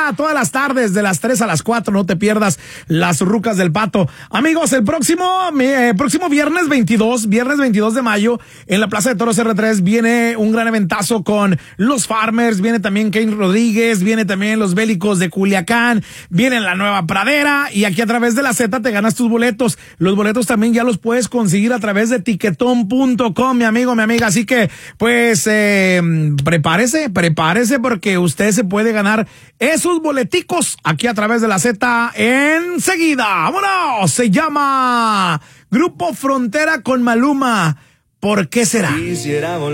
todas las tardes de las 3 a las 4. No te pierdas las rucas del Pato. Amigos, el próximo viernes 22 de mayo, en la Plaza de Toros R3, viene un gran eventazo con los Farmers, viene también Kane Rodríguez, viene también los Bélicos de Culiacán, viene la Nueva Pradera, y aquí a través de la Z te ganas tus boletos. Los boletos también ya los puedes conseguir a través de tiquetón.com, mi amigo, mi amiga. Así que, pues, prepárese, porque usted se puede ganar esos boleticos aquí a través de la Z enseguida. ¡Vámonos! Se llama Grupo Frontera con Maluma. ¿Por qué será?